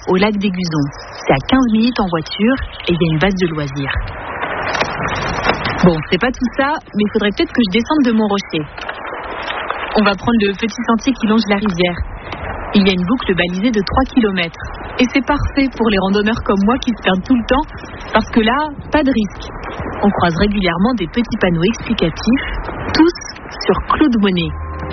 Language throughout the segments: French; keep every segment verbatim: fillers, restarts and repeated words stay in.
au lac des Guzons. C'est à quinze minutes en voiture et il y a une base de loisirs. Bon, c'est pas tout ça, mais il faudrait peut-être que je descende de mon rocher. On va prendre le petit sentier qui longe la rivière. Il y a une boucle balisée de trois kilomètres. Et c'est parfait pour les randonneurs comme moi qui se perdent tout le temps, parce que là, pas de risque. On croise régulièrement des petits panneaux explicatifs, tous sur Claude Monet.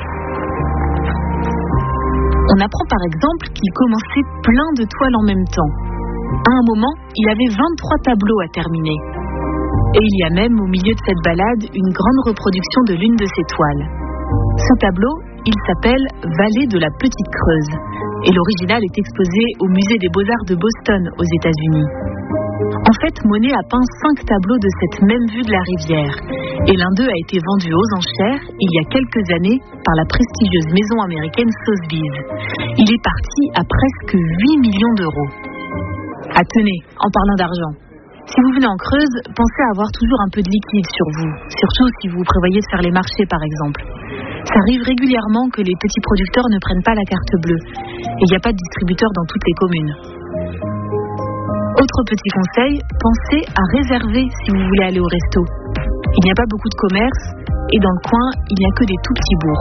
On apprend par exemple qu'il commençait plein de toiles en même temps. À un moment, il avait vingt-trois tableaux à terminer. Et il y a même au milieu de cette balade une grande reproduction de l'une de ses toiles. Ce tableau, il s'appelle Vallée de la Petite Creuse. Et l'original est exposé au musée des Beaux-Arts de Boston aux États-Unis. En fait, Monet a peint cinq tableaux de cette même vue de la rivière. Et l'un d'eux a été vendu aux enchères il y a quelques années par la prestigieuse maison américaine Sotheby's. Il est parti à presque huit millions d'euros. Ah tenez, en parlant d'argent. Si vous venez en Creuse, pensez à avoir toujours un peu de liquide sur vous, surtout si vous prévoyez de faire les marchés par exemple. Ça arrive régulièrement que les petits producteurs ne prennent pas la carte bleue, et il n'y a pas de distributeur dans toutes les communes. Autre petit conseil, pensez à réserver si vous voulez aller au resto. Il n'y a pas beaucoup de commerce, et dans le coin, il n'y a que des tout petits bourgs.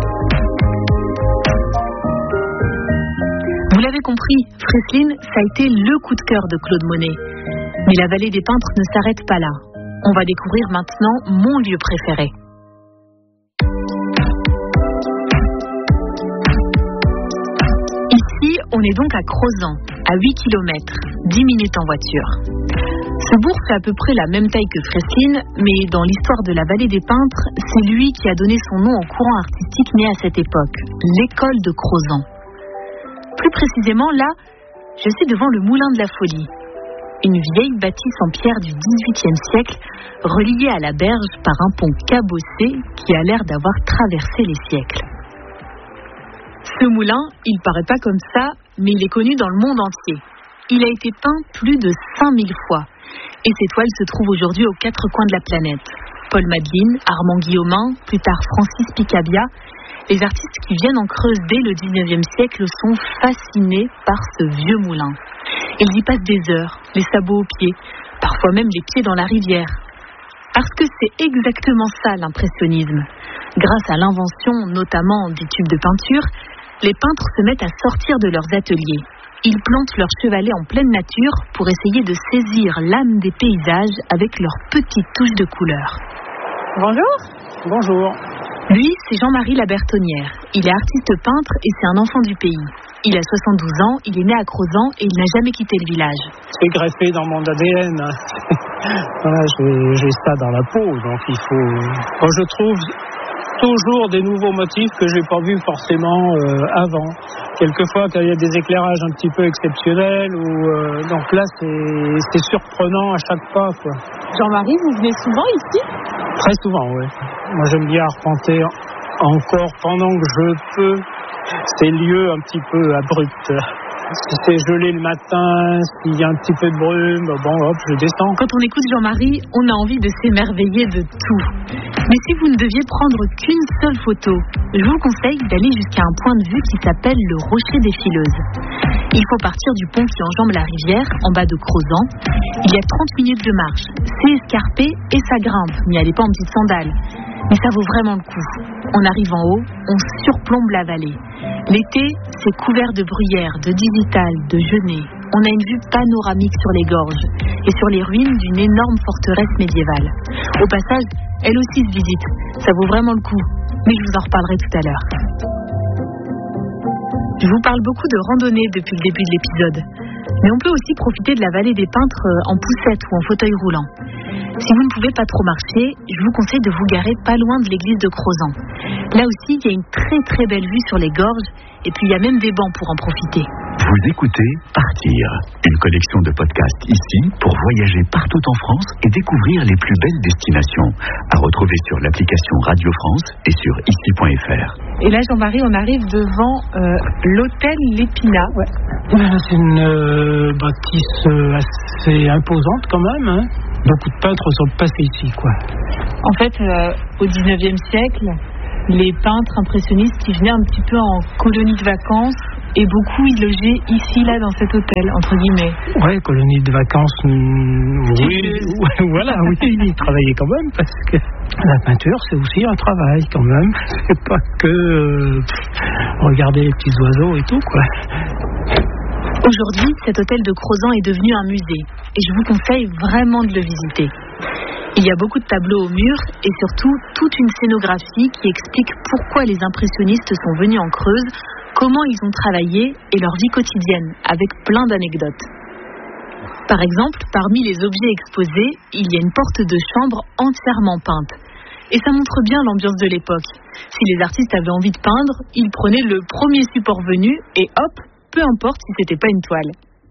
Vous l'avez compris, Freslin, ça a été le coup de cœur de Claude Monet. Mais la vallée des peintres ne s'arrête pas là. On va découvrir maintenant mon lieu préféré. Ici, on est donc à Crozant, à huit kilomètres, dix minutes en voiture. Ce bourg fait à peu près la même taille que Freslin, mais dans l'histoire de la vallée des peintres, c'est lui qui a donné son nom au courant artistique né à cette époque, l'école de Crozant. Plus précisément, là, je suis devant le Moulin de la Folie. Une vieille bâtisse en pierre du dix-huitième siècle, reliée à la berge par un pont cabossé qui a l'air d'avoir traversé les siècles. Ce moulin, il paraît pas comme ça, mais il est connu dans le monde entier. Il a été peint plus de cinq mille fois. Et ses toiles se trouvent aujourd'hui aux quatre coins de la planète. Paul Madeleine, Armand Guillaumin, plus tard Francis Picabia, les artistes qui viennent en Creuse dès le dix-neuvième siècle sont fascinés par ce vieux moulin. Ils y passent des heures, les sabots aux pieds, parfois même les pieds dans la rivière. Parce que c'est exactement ça l'impressionnisme. Grâce à l'invention notamment des tubes de peinture, les peintres se mettent à sortir de leurs ateliers. Ils plantent leurs chevalets en pleine nature pour essayer de saisir l'âme des paysages avec leurs petites touches de couleur. Bonjour. Bonjour. Lui, c'est Jean-Marie Labertonnière. Il est artiste peintre et c'est un enfant du pays. Il a soixante-douze ans, il est né à Crozant et il n'a jamais quitté le village. C'est greffé dans mon A D N. Voilà, j'ai, j'ai ça dans la peau, donc il faut... Moi, je trouve toujours des nouveaux motifs que j'ai pas vus forcément euh, avant. Quelquefois, quand il y a des éclairages un petit peu exceptionnels, ou euh, donc là, c'est, c'est surprenant à chaque pas, quoi. Jean-Marie, vous venez souvent ici ? Très souvent, oui. Moi, j'aime bien arpenter encore pendant que je peux ces lieux un petit peu abrupts. Si c'est gelé le matin, s'il y a un petit peu de brume, bon hop, je descends. Quand on écoute Jean-Marie, on a envie de s'émerveiller de tout. Mais si vous ne deviez prendre qu'une seule photo, je vous conseille d'aller jusqu'à un point de vue qui s'appelle le Rocher des Fileuses. Il faut partir du pont qui enjambe la rivière, en bas de Crozant. Il y a trente minutes de marche. C'est escarpé et ça grimpe, n'y allez pas en petites sandales. Mais ça vaut vraiment le coup. On arrive en haut, on surplombe la vallée. L'été, c'est couvert de bruyères, de digital, de genêts. On a une vue panoramique sur les gorges et sur les ruines d'une énorme forteresse médiévale. Au passage, elle aussi se visite. Ça vaut vraiment le coup. Mais je vous en reparlerai tout à l'heure. Je vous parle beaucoup de randonnée depuis le début de l'épisode. Mais on peut aussi profiter de la vallée des peintres en poussette ou en fauteuil roulant. Si vous ne pouvez pas trop marcher, je vous conseille de vous garer pas loin de l'église de Crozant. Là aussi, il y a une très très belle vue sur les gorges et puis il y a même des bancs pour en profiter. Vous écoutez Partir, une collection de podcasts ici pour voyager partout en France et découvrir les plus belles destinations. À retrouver sur l'application Radio France et sur ici point f r. Et là, Jean-Marie, on arrive devant euh, l'hôtel L'Épinat. Ouais. C'est une euh, bâtisse assez imposante quand même. Hein. Beaucoup de peintres sont passés ici, quoi. En fait, euh, au dix-neuvième siècle, les peintres impressionnistes qui venaient un petit peu en colonie de vacances et beaucoup y logeaient ici, là, dans cet hôtel, entre guillemets. Ouais, colonie de vacances, oui, oui, voilà, oui, ils travaillaient quand même, parce que la peinture, c'est aussi un travail, quand même. C'est pas que euh, regarder les petits oiseaux et tout, quoi. Aujourd'hui, cet hôtel de Crozant est devenu un musée, et je vous conseille vraiment de le visiter. Il y a beaucoup de tableaux au mur et surtout toute une scénographie qui explique pourquoi les impressionnistes sont venus en Creuse, comment ils ont travaillé et leur vie quotidienne, avec plein d'anecdotes. Par exemple, parmi les objets exposés, il y a une porte de chambre entièrement peinte. Et ça montre bien l'ambiance de l'époque. Si les artistes avaient envie de peindre, ils prenaient le premier support venu et hop, peu importe si c'était pas une toile.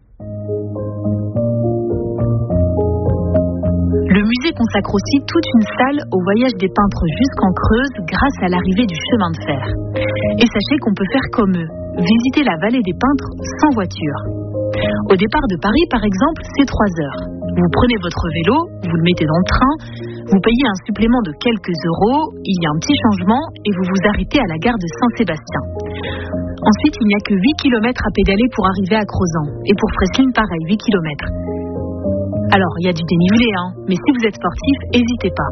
Le musée consacre aussi toute une salle au voyage des peintres jusqu'en Creuse grâce à l'arrivée du chemin de fer. Et sachez qu'on peut faire comme eux, visiter la vallée des peintres sans voiture. Au départ de Paris, par exemple, c'est trois heures. Vous prenez votre vélo, vous le mettez dans le train, vous payez un supplément de quelques euros, il y a un petit changement et vous vous arrêtez à la gare de Saint-Sébastien. Ensuite, il n'y a que huit kilomètres à pédaler pour arriver à Crozant. Et pour Freslin, pareil, huit kilomètres. Alors, il y a du dénivelé, hein, mais si vous êtes sportif, n'hésitez pas.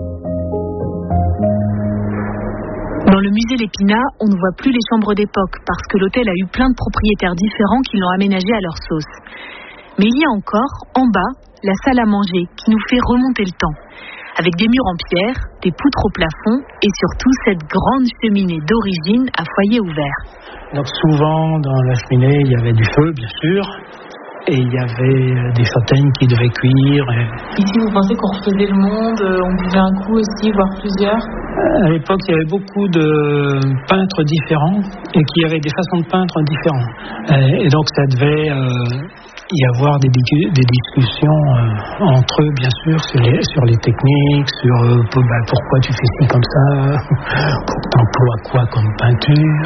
Dans le musée Lépinat, on ne voit plus les chambres d'époque parce que l'hôtel a eu plein de propriétaires différents qui l'ont aménagé à leur sauce. Mais il y a encore, en bas, la salle à manger qui nous fait remonter le temps. Avec des murs en pierre, des poutres au plafond et surtout cette grande cheminée d'origine à foyer ouvert. Donc souvent, dans la cheminée, il y avait du feu, bien sûr. Et il y avait des châtaignes qui devaient cuire. Et... Ici, vous pensez qu'on refaisait le monde, on buvait un coup aussi, voire plusieurs ? À l'époque, il y avait beaucoup de peintres différents et qui avaient des façons de peindre différentes. Et donc, ça devait euh, y avoir des, des discussions euh, entre eux, bien sûr, sur les, sur les techniques, sur euh, bah, pourquoi tu fais ci comme ça, t'emploies quoi comme peinture.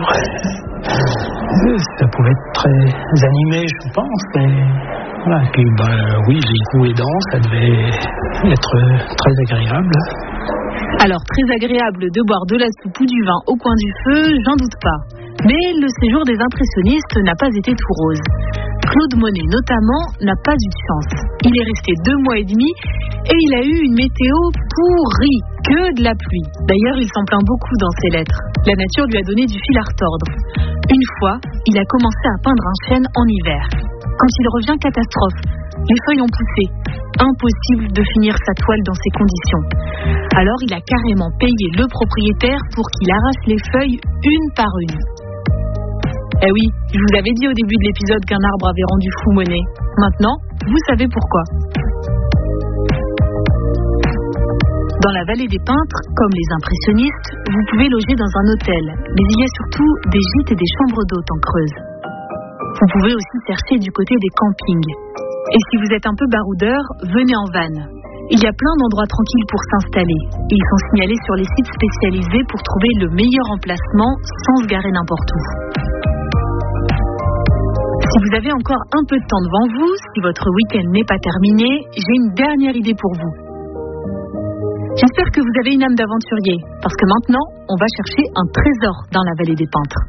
Ça pouvait être très animé, je pense. Et, voilà. Et puis, bah, oui, les coups aidants, ça devait être très agréable. Alors, très agréable de boire de la soupe ou du vin au coin du feu, j'en doute pas. Mais le séjour des impressionnistes n'a pas été tout rose. Claude Monet, notamment, n'a pas eu de chance. Il est resté deux mois et demi et il a eu une météo pourrie, que de la pluie. D'ailleurs, il s'en plaint beaucoup dans ses lettres. La nature lui a donné du fil à retordre. Une fois, il a commencé à peindre un chêne en hiver. Quand il revient, catastrophe. Les feuilles ont poussé. Impossible de finir sa toile dans ces conditions. Alors, il a carrément payé le propriétaire pour qu'il arrache les feuilles une par une. Eh oui, je vous avais dit au début de l'épisode qu'un arbre avait rendu fou Monet. Maintenant, vous savez pourquoi. Dans la vallée des peintres, comme les impressionnistes, vous pouvez loger dans un hôtel, mais il y a surtout des gîtes et des chambres d'hôtes en Creuse. Vous pouvez aussi chercher du côté des campings. Et si vous êtes un peu baroudeur, venez en van. Il y a plein d'endroits tranquilles pour s'installer. Ils sont signalés sur les sites spécialisés pour trouver le meilleur emplacement sans se garer n'importe où. Si vous avez encore un peu de temps devant vous, si votre week-end n'est pas terminé, j'ai une dernière idée pour vous. J'espère que vous avez une âme d'aventurier, parce que maintenant, on va chercher un trésor dans la vallée des peintres.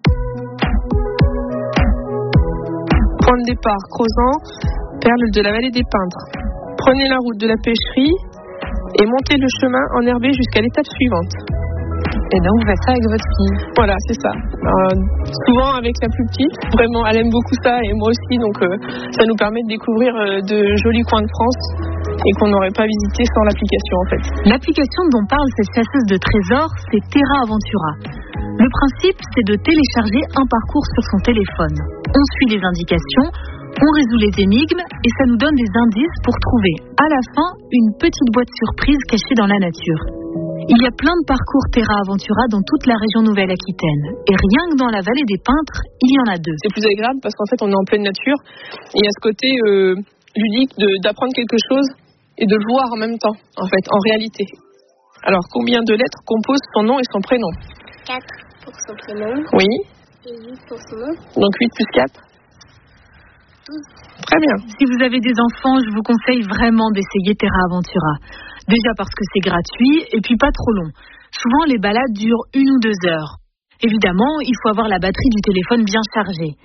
Point de départ, Crozant, perle de la vallée des peintres. Prenez la route de la pêcherie et montez le chemin enherbé jusqu'à l'étape suivante. Et donc vous faites ça avec votre fille? Voilà, c'est ça. Euh, souvent avec la plus petite, vraiment, elle aime beaucoup ça et moi aussi, donc euh, ça nous permet de découvrir euh, de jolis coins de France et qu'on n'aurait pas visité sans l'application en fait. L'application dont parle cette chasseuse de trésors, c'est Terra Aventura. Le principe, c'est de télécharger un parcours sur son téléphone. On suit les indications, on résout les énigmes et ça nous donne des indices pour trouver à la fin une petite boîte surprise cachée dans la nature. Il y a plein de parcours Terra Aventura dans toute la région Nouvelle-Aquitaine. Et rien que dans la vallée des peintres, il y en a deux. C'est plus agréable parce qu'en fait, on est en pleine nature. Et il y a ce côté euh, ludique de, d'apprendre quelque chose et de le voir en même temps, en fait, en réalité. Alors, combien de lettres composent son nom et son prénom? quatre pour son prénom. Oui. Et huit pour son nom. Donc huit plus quatre? douze. Très bien. Si vous avez des enfants, je vous conseille vraiment d'essayer Terra Aventura. Déjà parce que c'est gratuit et puis pas trop long. Souvent, les balades durent une ou deux heures. Évidemment, il faut avoir la batterie du téléphone bien chargée.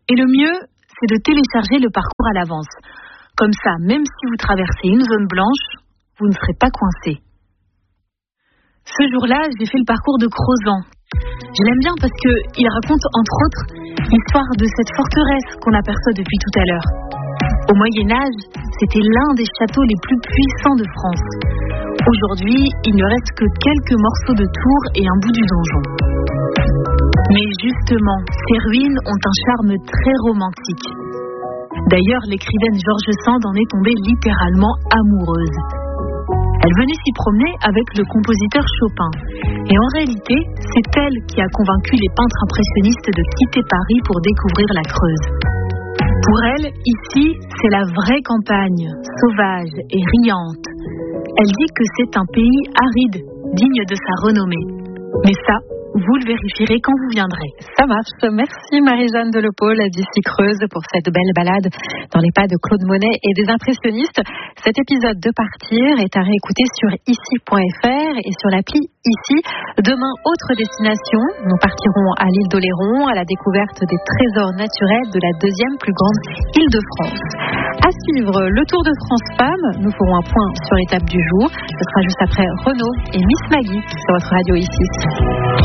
Et le mieux, c'est de télécharger le parcours à l'avance. Comme ça, même si vous traversez une zone blanche, vous ne serez pas coincé. Ce jour-là, j'ai fait le parcours de Crozant. Je l'aime bien parce qu'il raconte, entre autres, l'histoire de cette forteresse qu'on aperçoit depuis tout à l'heure. Au Moyen-Âge, c'était l'un des châteaux les plus puissants de France. Aujourd'hui, il ne reste que quelques morceaux de tours et un bout du donjon. Mais justement, ces ruines ont un charme très romantique. D'ailleurs, l'écrivaine George Sand en est tombée littéralement amoureuse. Elle venait s'y promener avec le compositeur Chopin. Et en réalité, c'est elle qui a convaincu les peintres impressionnistes de quitter Paris pour découvrir la Creuse. Pour elle, ici, c'est la vraie campagne, sauvage et riante. Elle dit que c'est un pays aride, digne de sa renommée. Mais ça, vous le vérifierez quand vous viendrez. Ça marche. Merci Marie-Jeanne Delepôle d'ici Creuse pour cette belle balade dans les pas de Claude Monet et des impressionnistes. Cet épisode de Partir est à réécouter sur ici point f r et sur l'appli Ici. Demain, autre destination. Nous partirons à l'île d'Oléron à la découverte des trésors naturels de la deuxième plus grande île de France. À suivre, le Tour de France Femmes. Nous ferons un point sur l'étape du jour. Ce sera juste après Renaud et Miss Maggie sur votre radio Ici.